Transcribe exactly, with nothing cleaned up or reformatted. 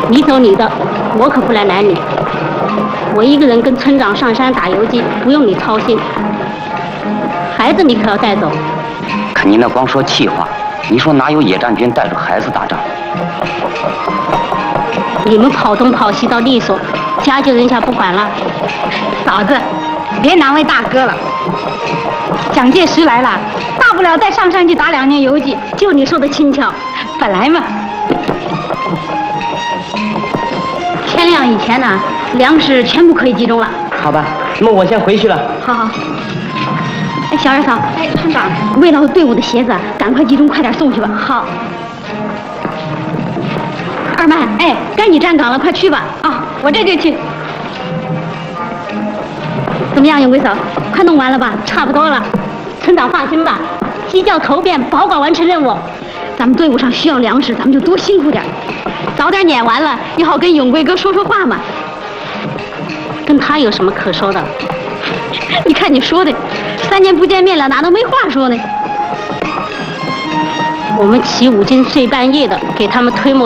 你走你的，我可不来拦你。我一个人跟村长上山打游击，不用你操心。孩子你可要带走。 可您那光说气话，你说哪有野战军带着孩子打仗？ 你们跑东跑西倒利索，家就扔下不管了。 嫂子，别难为大哥了。蒋介石来了，大不了再上山去打两年游击。 就你说的轻巧， 本来嘛。 天亮以前呢，粮食全部可以集中了。 好吧，那么我先回去了。 好好。哎，小二嫂， 哎，村长， 为了队伍的鞋子，赶快集中，快点送去吧。 好。 二曼，哎，该你站岗了，快去吧。 啊，我这就去。 怎么样，永贵嫂，快弄完了吧？差不多了。村长放心吧，鸡叫头遍，保管完成任务。咱们队伍上需要粮食，咱们就多辛苦点，早点撵完了，也好跟永贵哥说说话嘛。跟他有什么可说的？你看你说的，三年不见面了，哪能没话说呢？我们起五更睡半夜的给他们推磨